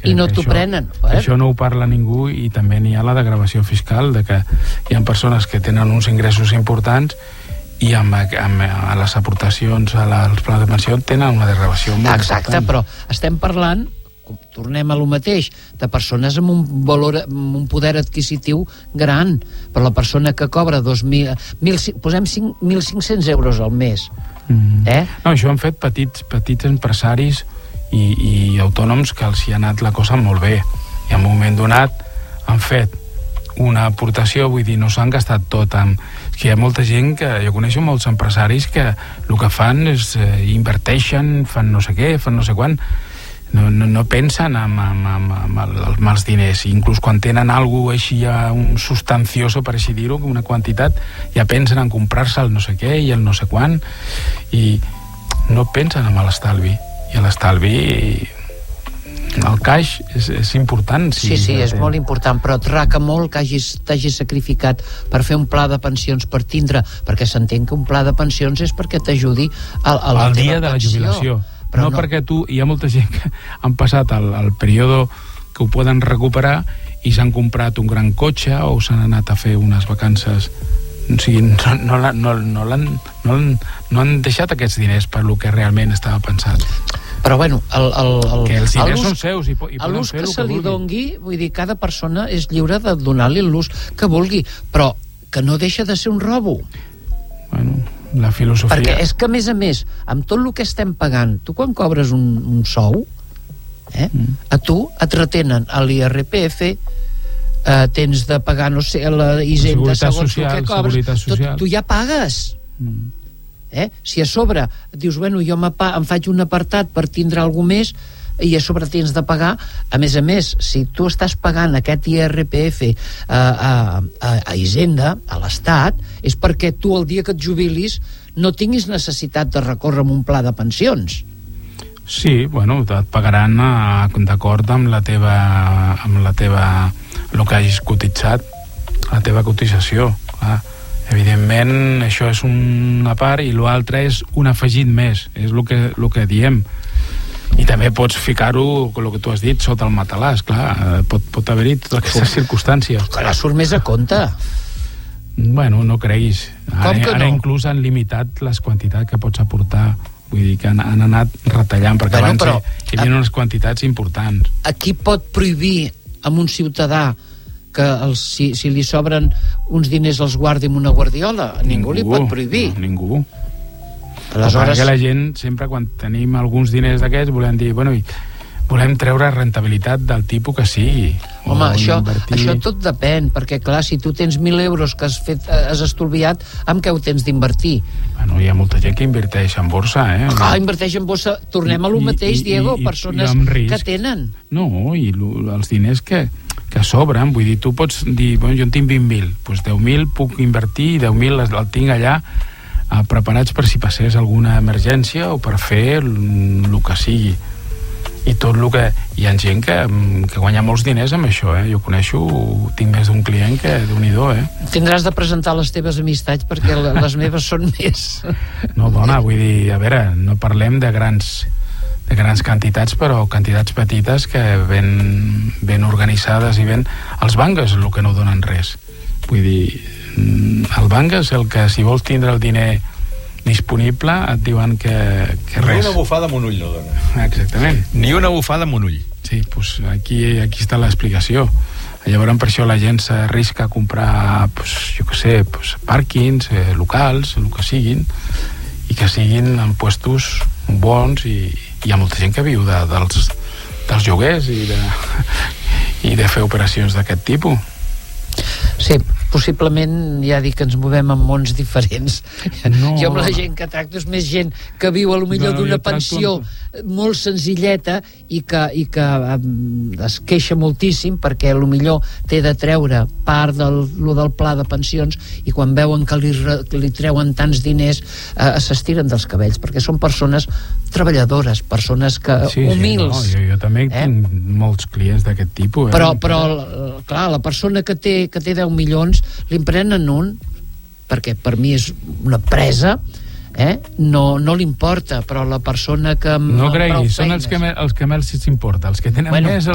I no t'ho prenen. Això no ho parla ningú, i també n'hi ha la degravació fiscal, de que hi ha persones que tenen uns ingressos importants i amb les aportacions als plans de pensió tenen una degravació molt important. Exacte, però estem parlant, tornem a lo mateix, de persones amb un valor, amb un poder adquisitiu gran. Per la persona que cobra 1.500 euros al mes. No, això han fet petits empresaris i autònoms que els hi ha anat la cosa molt bé, i en un moment donat han fet una aportació, vull dir, no s'han gastat tot amb... És que hi ha molta gent que... Jo coneixo molts empresaris que el que fan és inverteixen, fan no sé què, fan no sé quan. No pensen amb els diners. Inclús quan tenen alguna cosa així, un substancioso, per així dir-ho, una quantitat, ja pensen en comprar-se el no sé què i el no sé quan, i no pensen en l'estalvi. I l'estalvi... El caix és important. Sí, és molt important, però et raca molt que t'hagis sacrificat per fer un pla de pensions, per tindre, perquè s'entén que un pla de pensions és perquè t'ajudi a la dia de la jubilació. No, perquè hi ha molta gent que han passat el període que ho poden recuperar i s'han comprat un gran cotxe o s'han anat a fer unes vacances. O sigui, no han deixat aquests diners per lo que realment estava pensat. Però bueno, que els diners són seus i poden fer l'ús que se li dongui, vull dir, cada persona és lliure de donar-li l'ús que vulgui, però que no deixa de ser un robo. Bueno, la filosofia... Perquè és que, a més, amb tot el que estem pagant, tu quan cobres un sou, a tu et retenen a l'IRPF, tens de pagar, no sé, la Hisenda, segons el que cobres, tu ja pagues. Si a sobre dius, bueno, jo em faig un apartat per tindre alguna més, i a sobre tens de pagar, a més, si tu estàs pagant aquest IRPF a Hisenda, a l'Estat, és perquè tu el dia que et jubilis no tinguis necessitat de recórrer amb un pla de pensions. Sí, bueno, et pagaran d'acord amb la teva el que hagis cotitzat, la teva cotització, clar. Evidentment, això és una part i l'altre és un afegit més, és el que diem. I també pots ficar-ho, el que tu has dit, sota el matalàs, clar, pot haver-hi totes aquestes circumstàncies. Clar, surt més a compte. Bueno, no creguis. Ara inclús han limitat les quantitats que pots aportar, vull dir que han anat retallant, perquè abans hi havia unes quantitats importants. Aquí pot prohibir a un ciutadà que si li sobren uns diners els guardi amb una guardiola? Ningú li pot prohibir. No, ningú. Aleshores... Que la gent, sempre quan tenim alguns diners d'aquests, volem dir, bueno, volem treure rentabilitat del tipus que sigui. Home, això tot depèn, perquè clar, si tu tens 1.000 euros que has estalviat, amb què ho tens d'invertir? Bueno, hi ha molta gent que inverteix en borsa, inverteix en borsa, tornem a lo mateix, Diego, persones que tenen. No, i els diners que sobren, vull dir, tu pots dir, bueno, jo en tinc 20.000, doncs 10.000 puc invertir i 10.000 el tinc allà preparats per si passés alguna emergència o per fer el que sigui. I tot el que... Hi ha gent que guanya molts diners amb això, Jo coneixo, tinc més d'un client que Déu-n'hi-do, Tindràs de presentar les teves amistats perquè les meves són més. No, dona, vull dir, a veure, no parlem de grans quantitats, però quantitats petites que ben organitzades i ben... Els bancs és el que no donen res. Vull dir, el banc és el que, si vols tindre el diner disponible, et diuen que res. Ni una bufada amb un ull no dona. Exactament. Ni una bufada amb un ull. Sí, doncs aquí està l'explicació. Llavors, per això la gent s'arrisca a comprar, jo què sé, pàrquings, locals, el que siguin, i que siguin en puestos bons, i hi ha molta gent que viu dels lloguers i de fer operacions d'aquest tipus. Sí, possiblement ja dic que ens movem en mons diferents. Jo amb la gent que tracto és més gent que viu a lo millor d'una pensió molt senzilleta i que es queixa moltíssim perquè a lo millor té de treure part del pla de pensions, i quan veuen que li treuen tants diners s'estiren dels cabells, perquè són persones treballadores, persones humils. Jo també tinc molts clients d'aquest tipus. Però clar, la persona que té 10 milions li prenen un, perquè per mi és una presa, no li importa, però la persona que... No creguis, són els que més s'importa, els que tenen més...